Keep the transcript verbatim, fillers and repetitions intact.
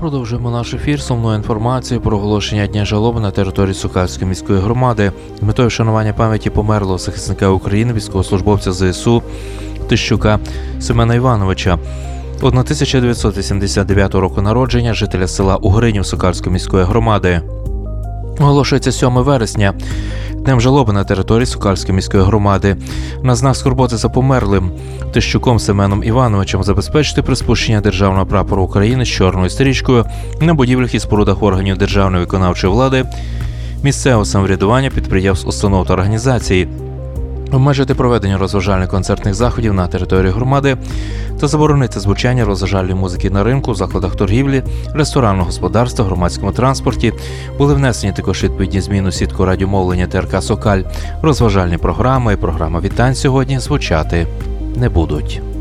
Продовжуємо наш ефір сумною інформацією про оголошення Дня жалоби на території Сокальської міської громади. З метою вшанування пам'яті померлого захисника України, військовослужбовця ЗСУ Тищука Семена Івановича. тисяча дев'ятсот вісімдесят дев'ятого року народження, жителя села Угринів Сокальської міської громади. Оголошується сьомого вересня Днем жалоби на території Сокальської міської громади. На знак скорботи за померлим Тищуком Семеном Івановичем забезпечити приспущення державного прапору України з чорною стрічкою на будівлях і спорудах органів державної виконавчої влади, місцевого самоврядування, підприємств, установ та організацій, обмежити проведення розважальних концертних заходів на території громади та заборонити звучання розважальної музики на ринку, закладах торгівлі, ресторанного господарства, громадському транспорті. Були внесені також відповідні зміни у сітку радіомовлення Т Р К «Сокаль». Розважальні програми і програма вітань сьогодні звучати не будуть.